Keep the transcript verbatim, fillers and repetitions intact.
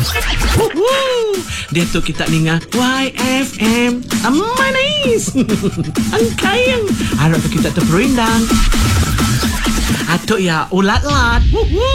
Woohoo! Dia tu kita dengar Y F M. Manis. Angkayang. Harap tu kita terperindang. Atuk ya ulat-lat. Woohoo!